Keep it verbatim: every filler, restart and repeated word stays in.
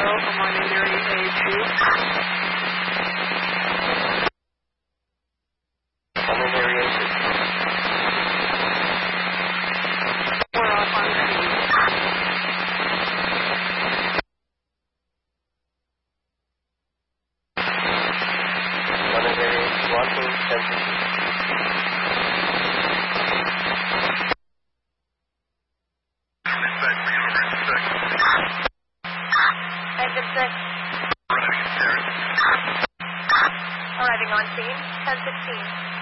from London area A two. London area A two. We're off on scene. London area Toronto, ten fifteen. Engine six. Arriving on scene, ten sixteen.